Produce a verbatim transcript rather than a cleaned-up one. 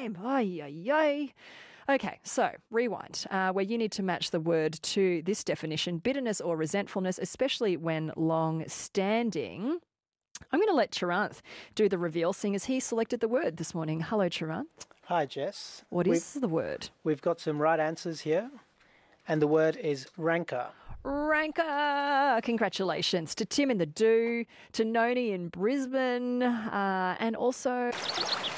time. Ay, ay, ay. Okay, so rewind, uh, where you need to match the word to this definition, bitterness or resentfulness, especially when long-standing. I'm going to let Charanth do the reveal, seeing as he selected the word this morning. Hello, Charanth. Hi, Jess. What is we've, the word? We've got some right answers here, and the word is rancor. Rancor! Congratulations to Tim in the Do, to Noni in Brisbane, uh, and also